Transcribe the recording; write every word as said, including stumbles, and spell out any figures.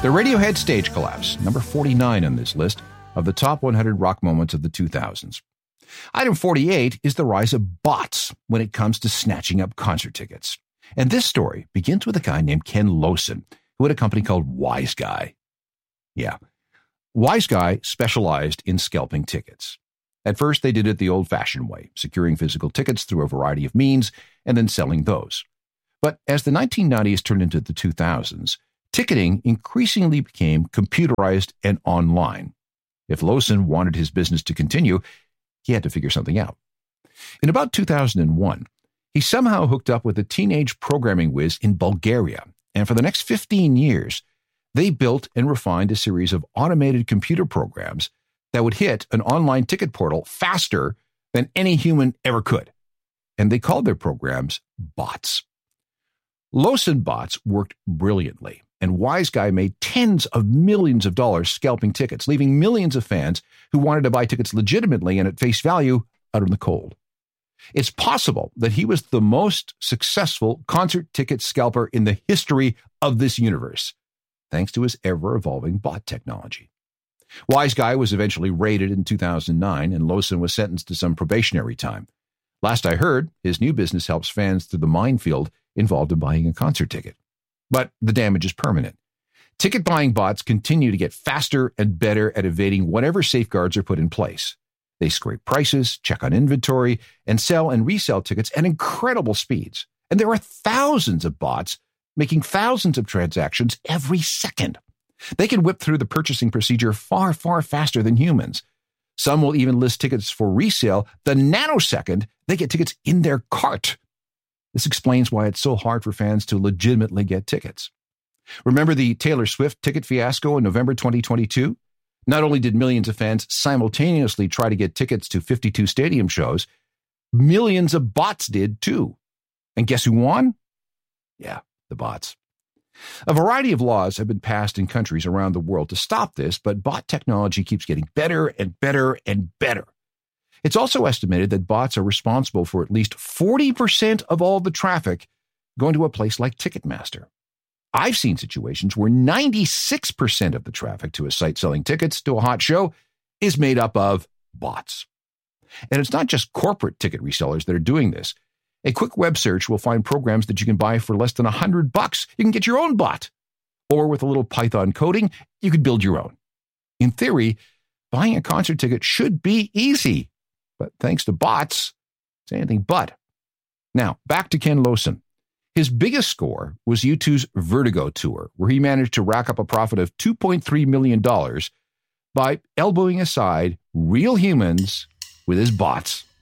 The Radiohead stage collapse, number forty-nine on this list of the top one hundred rock moments of the two thousands. Item forty-eight is the rise of bots when it comes to snatching up concert tickets. And this story begins with a guy named Ken Lowson, who had a company called Wise Guy. Yeah, Wise Guy specialized in scalping tickets. At first, they did it the old-fashioned way, securing physical tickets through a variety of means and then selling those. But as the nineteen nineties turned into the two thousands, ticketing increasingly became computerized and online. If Lowson wanted his business to continue, he had to figure something out. In about two thousand one, he somehow hooked up with a teenage programming whiz in Bulgaria, and for the next fifteen years, they built and refined a series of automated computer programs that would hit an online ticket portal faster than any human ever could. And they called their programs bots. Lowson bots worked brilliantly, and Wise Guy made tens of millions of dollars scalping tickets, leaving millions of fans who wanted to buy tickets legitimately and at face value out in the cold. It's possible that he was the most successful concert ticket scalper in the history of this universe, thanks to his ever-evolving bot technology. Wise Guy was eventually raided in two thousand nine, and Lowson was sentenced to some probationary time. Last I heard, his new business helps fans through the minefield involved in buying a concert ticket. But the damage is permanent. Ticket buying bots continue to get faster and better at evading whatever safeguards are put in place. They scrape prices, check on inventory, and sell and resell tickets at incredible speeds. And there are thousands of bots making thousands of transactions every second. They can whip through the purchasing procedure far, far faster than humans. Some will even list tickets for resale the nanosecond they get tickets in their cart. This explains why it's so hard for fans to legitimately get tickets. Remember the Taylor Swift ticket fiasco in November twenty twenty-two? Not only did millions of fans simultaneously try to get tickets to fifty-two stadium shows, millions of bots did too. And guess who won? Yeah, the bots. A variety of laws have been passed in countries around the world to stop this, but bot technology keeps getting better and better and better. It's also estimated that bots are responsible for at least forty percent of all the traffic going to a place like Ticketmaster. I've seen situations where ninety-six percent of the traffic to a site selling tickets to a hot show is made up of bots. And it's not just corporate ticket resellers that are doing this. A quick web search will find programs that you can buy for less than a hundred bucks. You can get your own bot. Or with a little Python coding, you could build your own. In theory, buying a concert ticket should be easy. But thanks to bots, it's anything but. Now, back to Ken Lowson. His biggest score was U two's Vertigo tour, where he managed to rack up a profit of two point three million dollars by elbowing aside real humans with his bots.